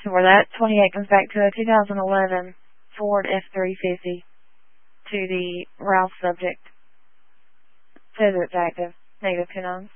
So where that 28 comes back to a 2011 Ford F-350 to the Ralph subject. Says it's active. Negative 2 nines.